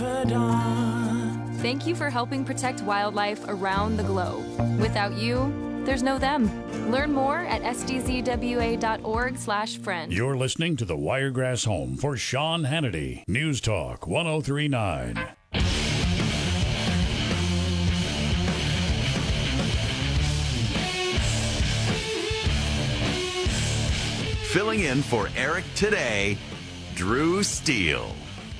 never dawn. Thank you for helping protect wildlife around the globe. Without you, there's no them. Learn more at sdzwa.org/friend. You're listening to the Wiregrass Home for Sean Hannity. News Talk 1039. Filling in for Eric today, Drew Steele.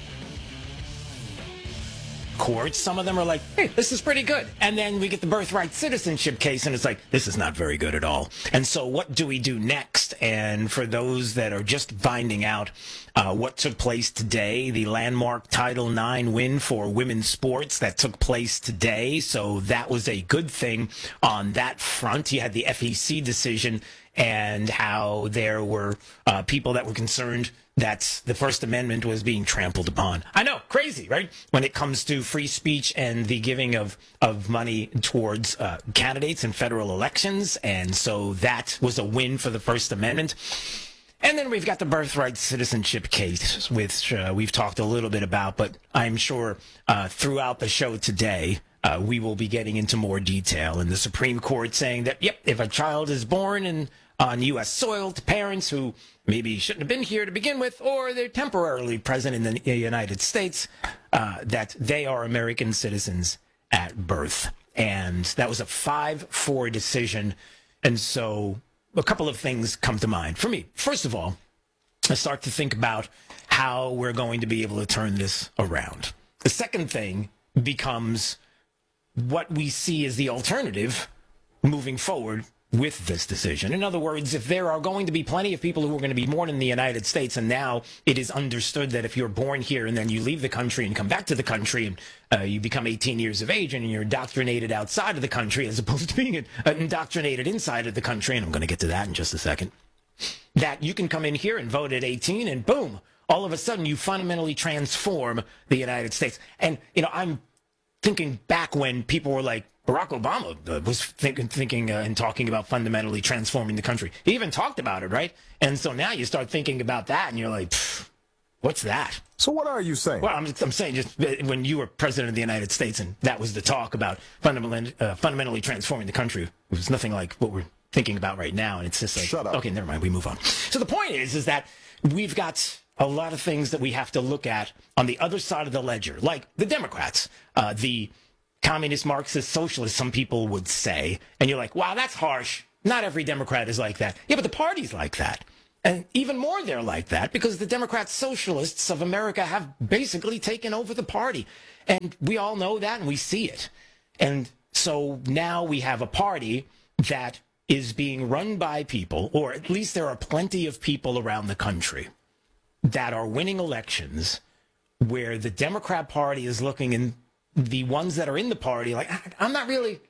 Courts, some of them are like, hey, this is pretty good. And then we get the birthright citizenship case, and it's like, this is not very good at all. And so what do we do next? And for those that are just finding out what took place today, the landmark Title IX win for women's sports that took place today. So that was a good thing on that front. You had the FEC decision and how there were people that were concerned that the First Amendment was being trampled upon. I know, crazy, right? When it comes to free speech and the giving of money towards candidates in federal elections. And so that was a win for the First Amendment. And then we've got the birthright citizenship case, which we've talked a little bit about, but I'm sure throughout the show today, we will be getting into more detail. And the Supreme Court saying that, yep, if a child is born on U.S. soil to parents who maybe shouldn't have been here to begin with, or they're temporarily present in the United States, that they are American citizens at birth. And that was a 5-4 decision. And so a couple of things come to mind for me. First of all, I start to think about how we're going to be able to turn this around. The second thing becomes what we see as the alternative moving forward with this decision. In other words, if there are going to be plenty of people who are going to be born in the United States, and now it is understood that if you're born here and then you leave the country and come back to the country and you become 18 years of age and you're indoctrinated outside of the country as opposed to being indoctrinated inside of the country, and I'm going to get to that in just a second, that you can come in here and vote at 18 and boom, all of a sudden you fundamentally transform the United States. And, I'm thinking back when people were like, Barack Obama was thinking and talking about fundamentally transforming the country. He even talked about it, right? And so now you start thinking about that, and you're like, what's that? So what are you saying? Well, I'm saying just when you were president of the United States, and that was the talk about fundamentally transforming the country, it was nothing like what we're thinking about right now. And it's just like, shut up. Okay, never mind. We move on. So the point is that we've got a lot of things that we have to look at on the other side of the ledger, like the Democrats, the communist, Marxist, socialist, some people would say. And you're like, wow, that's harsh. Not every Democrat is like that. Yeah, but the party's like that. And even more, they're like that because the Democrat socialists of America have basically taken over the party. And we all know that and we see it. And so now we have a party that is being run by people, or at least there are plenty of people around the country that are winning elections where the Democrat Party is looking, and the ones that are in the party, like, I'm not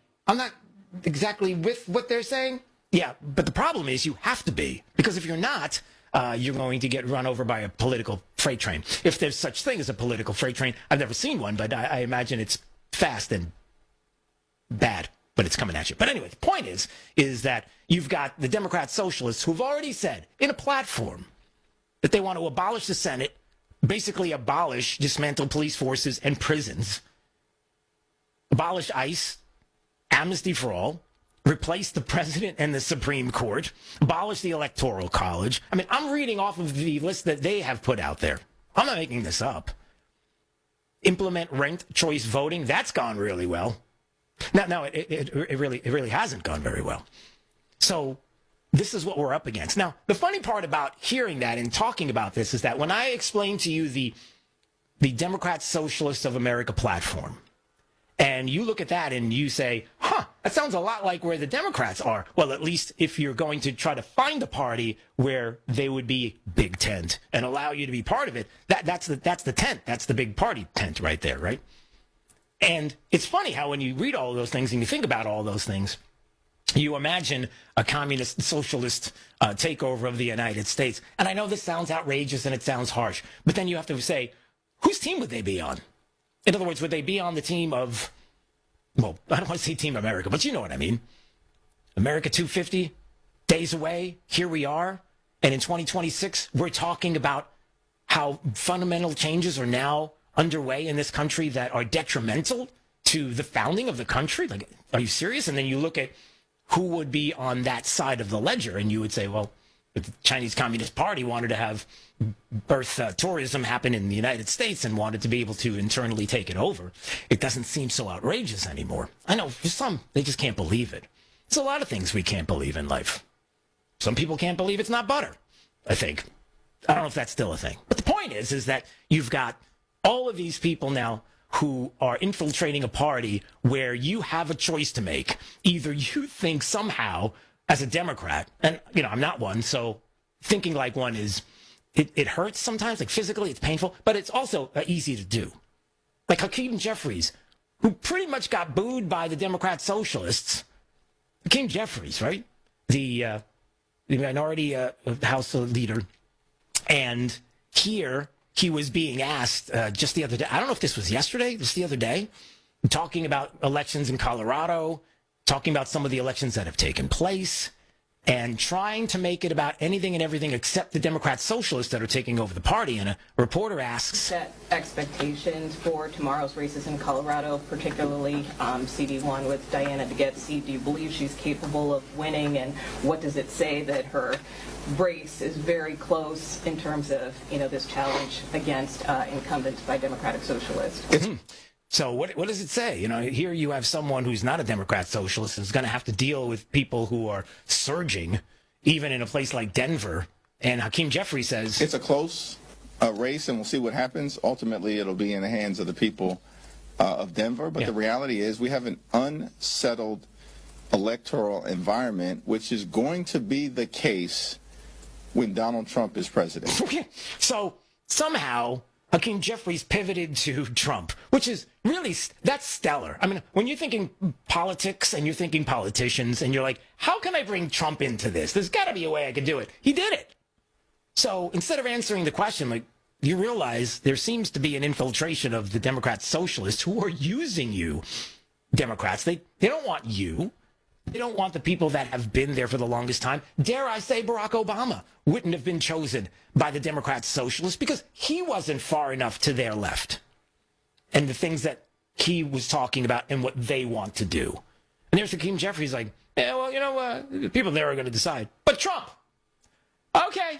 exactly with what they're saying. Yeah, but the problem is you have to be, because if you're not, you're going to get run over by a political freight train. If there's such thing as a political freight train, I've never seen one, but I imagine it's fast and bad, but it's coming at you. But anyway, the point is that you've got the Democrat socialists who've already said in a platform that they want to abolish the Senate, basically abolish, dismantle police forces and prisons, abolish ICE, amnesty for all, replace the president and the Supreme Court, abolish the Electoral College. I mean, I'm reading off of the list that they have put out there. I'm not making this up. Implement ranked choice voting. That's gone really well. No, it really hasn't gone very well. So this is what we're up against. Now, the funny part about hearing that and talking about this is that when I explain to you the Democrat Socialists of America platform, and you look at that and you say, that sounds a lot like where the Democrats are. Well, at least if you're going to try to find a party where they would be big tent and allow you to be part of it, that's the tent. That's the big party tent right there, right? And it's funny how when you read all of those things and you think about all those things, you imagine a communist socialist takeover of the United States. And I know this sounds outrageous and it sounds harsh, but then you have to say, whose team would they be on? In other words, would they be on the team of, well, I don't want to say Team America, but you know what I mean. America 250, days away, here we are. And in 2026, we're talking about how fundamental changes are now underway in this country that are detrimental to the founding of the country? Like, are you serious? And then you look at who would be on that side of the ledger, and you would say, well, if the Chinese Communist Party wanted to have birth tourism happen in the United States and wanted to be able to internally take it over, it doesn't seem so outrageous anymore. I know for some, they just can't believe it. There's a lot of things we can't believe in life. Some people can't believe it's not butter, I think. I don't know if that's still a thing. But the point is that you've got all of these people now who are infiltrating a party where you have a choice to make. Either you think somehow, as a Democrat, and, you know, I'm not one, so thinking like one is, it hurts sometimes, like physically, it's painful, but it's also easy to do. Like Hakeem Jeffries, who pretty much got booed by the Democrat socialists. Hakeem Jeffries, right? The minority House leader. And here he was being asked just the other day, I don't know if this was yesterday, just the other day, talking about elections in Colorado, talking about some of the elections that have taken place, and trying to make it about anything and everything except the Democrat socialists that are taking over the party. And a reporter asks, set expectations for tomorrow's races in Colorado, particularly CD1 with Diana DeGette. Do you believe she's capable of winning? And what does it say that her race is very close in terms of, you know, this challenge against incumbents by Democratic Socialists? So what does it say? You know, here you have someone who's not a Democrat socialist who's going to have to deal with people who are surging, even in a place like Denver. And Hakeem Jeffries says it's a close race, and we'll see what happens. Ultimately, it'll be in the hands of the people of Denver. But the reality is we have an unsettled electoral environment, which is going to be the case when Donald Trump is president. So somehow Hakeem Jeffries pivoted to Trump, which is really, that's stellar. I mean, when you're thinking politics and you're thinking politicians and you're like, how can I bring Trump into this? There's got to be a way I can do it. He did it. So instead of answering the question, like, you realize there seems to be an infiltration of the Democrat socialists who are using you, Democrats. They don't want you. They don't want the people that have been there for the longest time. Dare I say Barack Obama wouldn't have been chosen by the Democrat socialists because he wasn't far enough to their left. And the things that he was talking about and what they want to do. And there's Hakeem Jeffries like, yeah, well, you know, the people there are going to decide. But Trump, okay.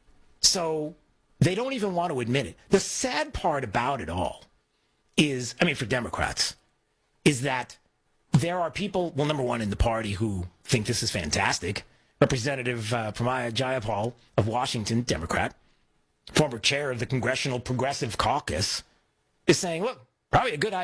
So they don't even want to admit it. The sad part about it all is, I mean, for Democrats, is that there are people, well, number one, in the party who think this is fantastic. Representative Pramila Jayapal of Washington, Democrat, former chair of the Congressional Progressive Caucus, is saying, look, probably a good idea.